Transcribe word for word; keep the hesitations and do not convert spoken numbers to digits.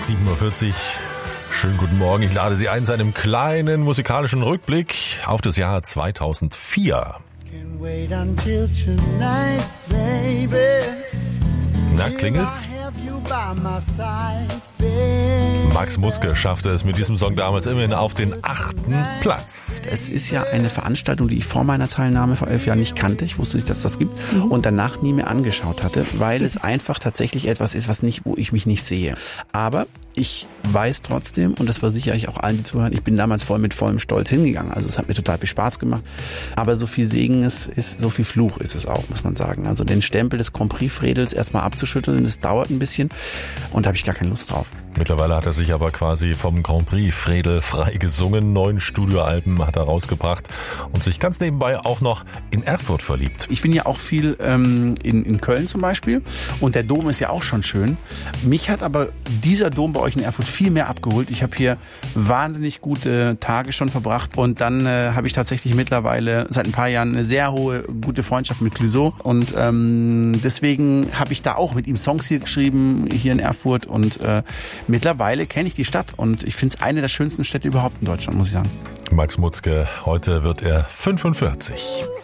sieben Uhr vierzig. Schönen guten Morgen. Ich lade Sie ein zu einem kleinen musikalischen Rückblick auf das Jahr zweitausendvier. Na, klingelt's? Max Mutzke schaffte es mit diesem Song damals immerhin auf den achten Platz. Es ist ja eine Veranstaltung, die ich vor meiner Teilnahme vor elf Jahren nicht kannte. Ich wusste nicht, dass das gibt und danach nie mehr angeschaut hatte, weil es einfach tatsächlich etwas ist, was nicht, wo ich mich nicht sehe. Aber ich weiß trotzdem, und das versichere ich auch allen, die zuhören, ich bin damals voll mit vollem Stolz hingegangen. Also es hat mir total viel Spaß gemacht. Aber so viel Segen ist, ist so viel Fluch ist es auch, muss man sagen. Also den Stempel des Grand Prix Fredels erstmal abzuschütteln, das dauert ein bisschen und da habe ich gar keine Lust drauf. Mittlerweile hat er sich aber quasi vom Grand Prix Fredel frei gesungen. Neun Studioalben hat er rausgebracht und sich ganz nebenbei auch noch in Erfurt verliebt. Ich bin ja auch viel ähm, in, in Köln zum Beispiel und der Dom ist ja auch schon schön. Mich hat aber dieser Dom bei euch in Erfurt viel mehr abgeholt. Ich habe hier wahnsinnig gute Tage schon verbracht und dann äh, habe ich tatsächlich mittlerweile seit ein paar Jahren eine sehr hohe, gute Freundschaft mit Clouseau und ähm, deswegen habe ich da auch mit ihm Songs hier geschrieben, hier in Erfurt und äh, mittlerweile kenne ich die Stadt und ich finde es eine der schönsten Städte überhaupt in Deutschland, muss ich sagen. Max Mutzke, heute wird er fünfundvierzig.